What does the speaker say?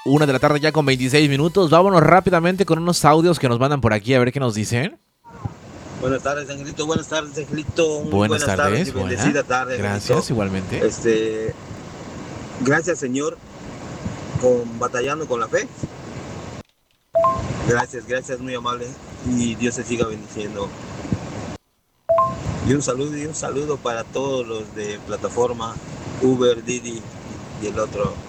1 de la tarde ya con 26 minutos. Vámonos rápidamente con unos audios que nos mandan por aquí a ver qué nos dicen. Buenas tardes, Angelito. Buenas tardes, Angelito. Muy Buenas buenas tardes y tardes, buena. bendecida tarde, Angelito. Gracias, igualmente. Gracias, Señor, batallando con la fe. Gracias, muy amable. Y Dios se siga bendiciendo. Y un saludo para todos los de plataforma Uber, Didi y el otro.